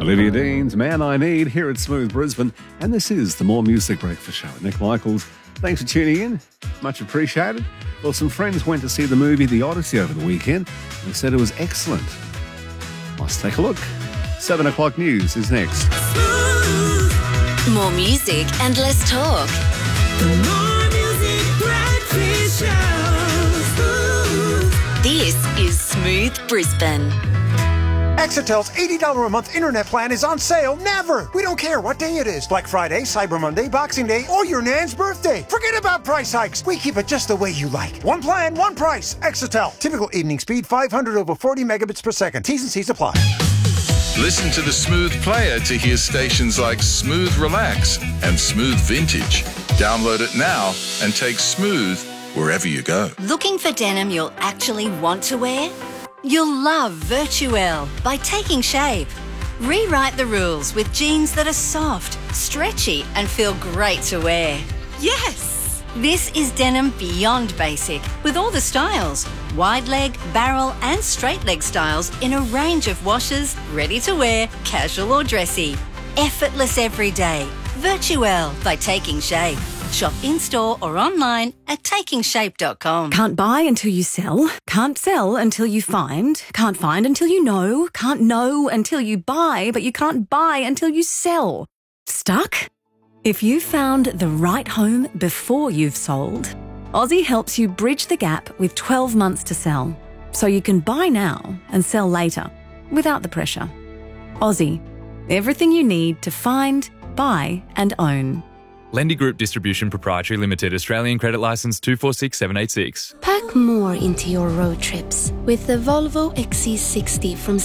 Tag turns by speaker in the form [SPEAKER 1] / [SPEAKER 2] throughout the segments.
[SPEAKER 1] Olivia Dean's Man I Need here at Smooth Brisbane, and this is the More Music Breakfast Show. Nick Michaels, thanks for tuning in. Much appreciated. Well, some friends went to see the movie The Odyssey over the weekend and said it was excellent. Let's take a look. 7 o'clock news is next.
[SPEAKER 2] More music and less talk.
[SPEAKER 3] The More Music Breakfast Show.
[SPEAKER 2] This is Smooth Brisbane.
[SPEAKER 4] Exetel's $80 a month internet plan is on sale never. We don't care what day it is. Black Friday, Cyber Monday, Boxing Day, or your nan's birthday. Forget about price hikes. We keep it just the way you like. One plan, one price. Exetel. Typical evening speed, 500 over 40 megabits per second. T's and C's apply.
[SPEAKER 5] Listen to the Smooth Player to hear stations like Smooth Relax and Smooth Vintage. Download it now and take Smooth wherever you go.
[SPEAKER 2] Looking for denim you'll actually want to wear? You'll love Virtuelle by Taking Shape. Rewrite the rules with jeans that are soft, stretchy, and feel great to wear. Yes! This is denim beyond basic, with all the styles. Wide leg, barrel, and straight leg styles in a range of washes, ready to wear, casual or dressy. Effortless every day. Virtuelle by Taking Shape. Shop in-store or online at takingshape.com.
[SPEAKER 6] Can't buy until you sell. Can't sell until you find. Can't find until you know. Can't know until you buy, but you can't buy until you sell. Stuck? If you found the right home before you've sold, Aussie helps you bridge the gap with 12 months to sell, so you can buy now and sell later without the pressure. Aussie, everything you need to find, buy and own.
[SPEAKER 7] Lendy Group Distribution Proprietary Limited, Australian Credit Licence 246786.
[SPEAKER 8] Pack more into your road trips with the Volvo XC60 from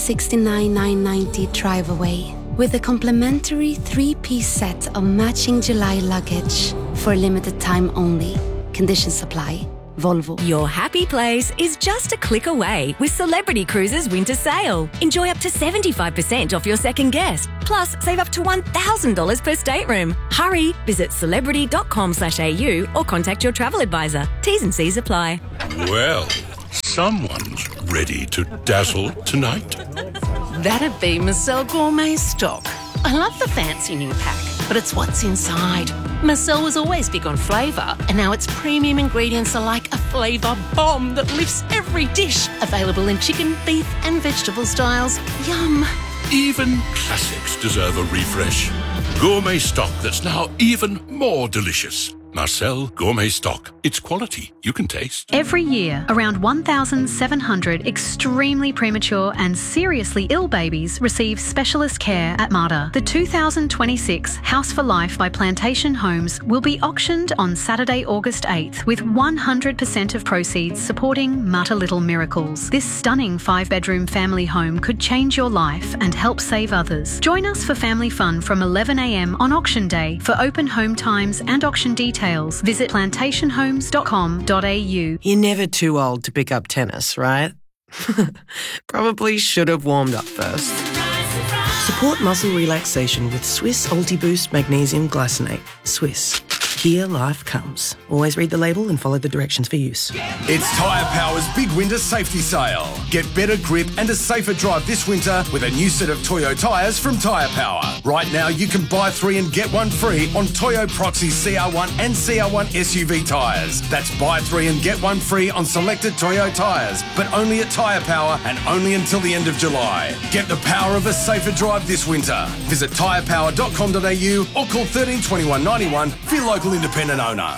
[SPEAKER 8] $69,990 Drive Away. With a complimentary 3-piece set of matching July luggage for a limited time only. Conditions apply. Volvo.
[SPEAKER 9] Your happy place is just a click away with Celebrity Cruises Winter Sale. Enjoy up to 75% off your second guest. Plus, save up to $1,000 per stateroom. Hurry, visit celebrity.com/au or contact your travel advisor. T's and C's apply.
[SPEAKER 10] Well, someone's ready to dazzle tonight.
[SPEAKER 11] That'd be Marcel Gourmet Stock. I love the fancy new pack, but it's what's inside. Marcel was always big on flavour, and now its premium ingredients are like a flavour bomb that lifts every dish. Available in chicken, beef and vegetable styles. Yum.
[SPEAKER 10] Even classics deserve a refresh. Gourmet stock that's now even more delicious. Marcel Gourmet Stock. It's quality you can taste.
[SPEAKER 12] Every year, around 1,700 extremely premature and seriously ill babies receive specialist care at Mater. The 2026 House for Life by Plantation Homes will be auctioned on Saturday, August 8th, with 100% of proceeds supporting Mater Little Miracles. This stunning 5-bedroom family home could change your life and help save others. Join us for family fun from 11 a.m. on auction day. For open home times and auction details, visit plantationhomes.com.au.
[SPEAKER 13] You're never too old to pick up tennis, right? Probably should have warmed up first. Support muscle relaxation with Swiss Ultiboost Magnesium Glycinate. Swiss. Here life comes. Always read the label and follow the directions for use.
[SPEAKER 14] It's Tyre Power's big winter safety sale. Get better grip and a safer drive this winter with a new set of Toyo tyres from Tyre Power. Right now you can buy 3 and get 1 free on Toyo Proxy CR1 and CR1 SUV tyres. That's buy 3 and get 1 free on selected Toyo tyres, but only at Tyre Power and only until the end of July. Get the power of a safer drive this winter. Visit tyrepower.com.au or call 13 21 91 for your local independent owner.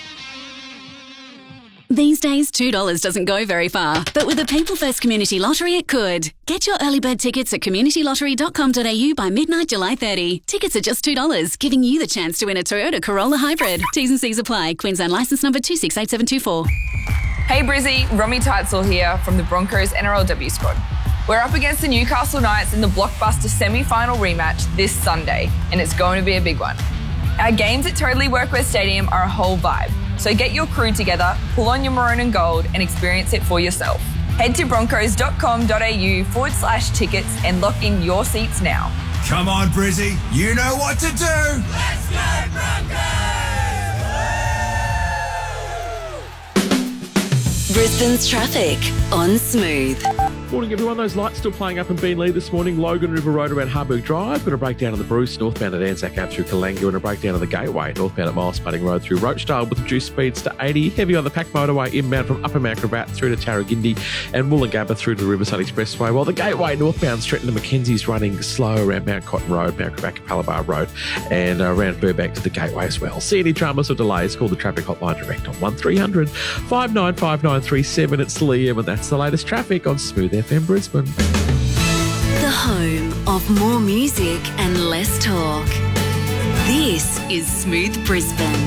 [SPEAKER 15] These days, $2 doesn't go very far, but with the People First Community Lottery, it could. Get your early bird tickets at communitylottery.com.au by midnight July 30. Tickets are just $2, giving you the chance to win a Toyota Corolla Hybrid. T's and C's apply. Queensland licence number 268724.
[SPEAKER 16] Hey Brizzy, Romy Teitzel here from the Broncos NRLW squad. We're up against the Newcastle Knights in the blockbuster semi-final rematch this Sunday, and it's going to be a big one. Our games at Totally Workwear Stadium are a whole vibe, so get your crew together, pull on your maroon and gold and experience it for yourself. Head to broncos.com.au/tickets and lock in your seats now.
[SPEAKER 17] Come on, Brizzy, you know what to do! Let's go
[SPEAKER 2] Broncos! Brisbane's traffic on Smooth.
[SPEAKER 18] Morning, everyone. Those lights still playing up in Beenleigh this morning. Logan River Road around Harburg Drive. Got a breakdown of the Bruce, northbound at Anzac Ave through Kalanga, and a breakdown of the Gateway, northbound at Miles Spudding Road through Rochdale with reduced speeds to 80. Heavy on the Pack Motorway inbound from Upper Mount Gravatt through to Tarragindi and Woolloongabba through to the Riverside Expressway, while the Gateway northbound Stretton to Mackenzie's running slow around Mount Cotton Road, Mount Gravatt, Palabar Road, and around Burbank to the Gateway as well. See any dramas or delays, call the traffic hotline direct on 1300 595937. It's Liam, and that's the latest traffic on Smooth FM Brisbane.
[SPEAKER 2] The home of more music and less talk. This is Smooth Brisbane.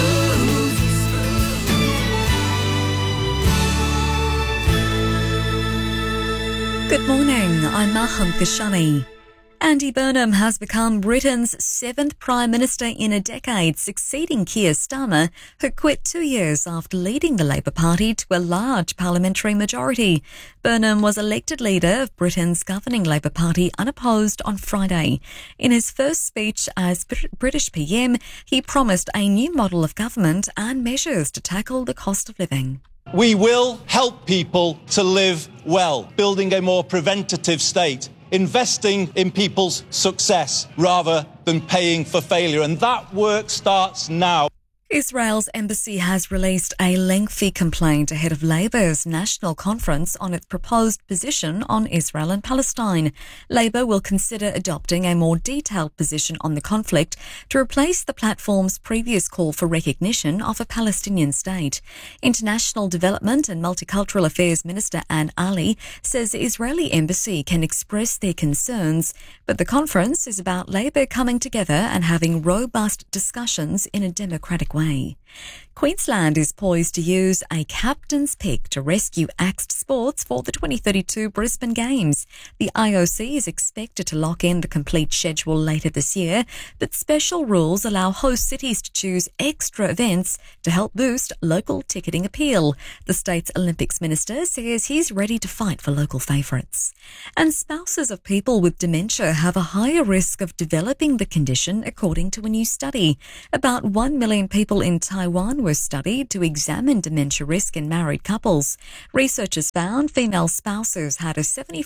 [SPEAKER 6] Good morning, I'm Maham Kashani. Andy Burnham has become Britain's 7th Prime Minister in a decade, succeeding Keir Starmer, who quit 2 years after leading the Labour Party to a large parliamentary majority. Burnham was elected leader of Britain's governing Labour Party unopposed on Friday. In his first speech as British PM, he promised a new model of government and measures to tackle the cost of living.
[SPEAKER 19] We will help people to live well, building a more preventative state, investing in people's success rather than paying for failure. And that work starts now.
[SPEAKER 6] Israel's embassy has released a lengthy complaint ahead of Labour's national conference on its proposed position on Israel and Palestine. Labour will consider adopting a more detailed position on the conflict to replace the platform's previous call for recognition of a Palestinian state. International Development and Multicultural Affairs Minister Anne Ali says the Israeli embassy can express their concerns, but the conference is about Labour coming together and having robust discussions in a democratic way. Queensland is poised to use a captain's pick to rescue axed sports for the 2032 Brisbane Games. The IOC is expected to lock in the complete schedule later this year, but special rules allow host cities to choose extra events to help boost local ticketing appeal. The state's Olympics minister says he's ready to fight for local favourites. And spouses of people with dementia have a higher risk of developing the condition, according to a new study. About 1 million people in Taiwan were studied to examine dementia risk in married couples. Researchers found female spouses had a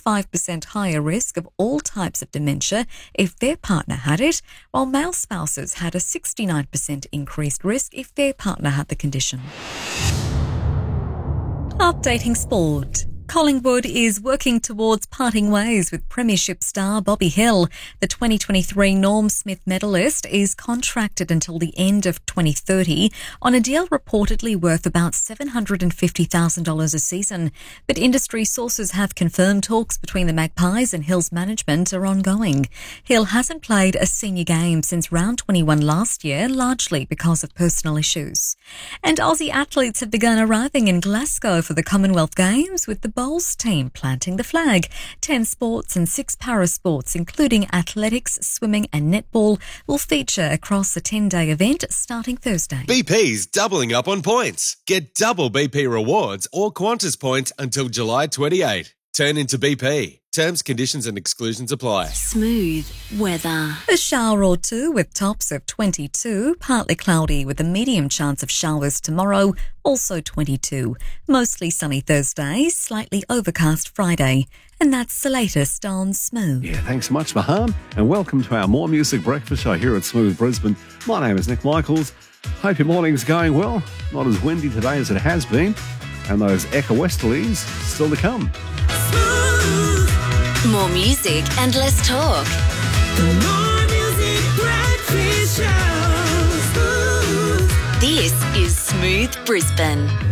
[SPEAKER 6] 75% higher risk of all types of dementia if their partner had it, while male spouses had a 69% increased risk if their partner had the condition. Updating sport. Collingwood is working towards parting ways with Premiership star Bobby Hill. The 2023 Norm Smith medalist is contracted until the end of 2030 on a deal reportedly worth about $750,000 a season. But industry sources have confirmed talks between the Magpies and Hill's management are ongoing. Hill hasn't played a senior game since round 21 last year, largely because of personal issues. And Aussie athletes have begun arriving in Glasgow for the Commonwealth Games, with the bowls team planting the flag. 10 sports and 6 parasports, including athletics, swimming and netball, will feature across the 10-day event starting Thursday.
[SPEAKER 20] BP's doubling up on points. Get double BP rewards or Qantas points until July 28. Turn into BP. Terms, conditions and exclusions apply.
[SPEAKER 2] Smooth weather.
[SPEAKER 6] A shower or two with tops of 22, partly cloudy with a medium chance of showers tomorrow, also 22. Mostly sunny Thursday, slightly overcast Friday. And that's the latest on Smooth.
[SPEAKER 1] Yeah, thanks so much, Maham, and welcome to our More Music Breakfast Show here at Smooth Brisbane. My name is Nick Michaels. Hope your morning's going well. Not as windy today as it has been, and those eco-westerlies still to come.
[SPEAKER 2] More music and less talk.
[SPEAKER 3] More music breakfast show.
[SPEAKER 2] This is Smooth Brisbane.